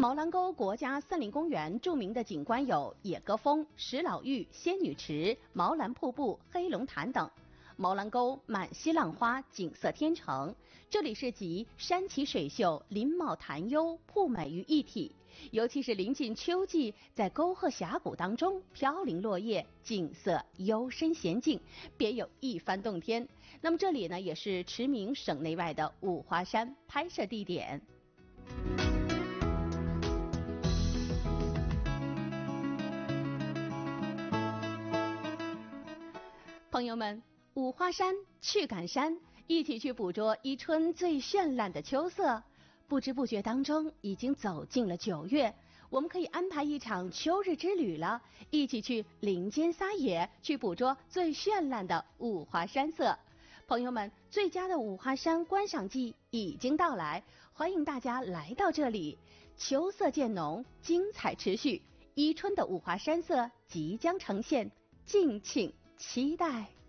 毛兰沟国家森林公园著名的景观有野鸽峰、石老峪、仙女池、毛兰瀑布、黑龙潭等。毛兰沟满溪浪花，景色天成，这里是集山奇水秀、林茂潭幽、瀑美于一体。尤其是临近秋季，在沟壑峡谷当中飘零落叶，景色幽深娴静，别有一番洞天。那么这里呢，也是驰名省内外的五华山拍摄地点。朋友们，五华山去赶山，一起去捕捉伊春最绚烂的秋色。不知不觉当中，已经走进了9月，我们可以安排一场秋日之旅了，一起去林间撒野，去捕捉最绚烂的五华山色。朋友们，最佳的五华山观赏季已经到来，欢迎大家来到这里。秋色渐浓，精彩持续，伊春的五华山色即将呈现，敬请期待。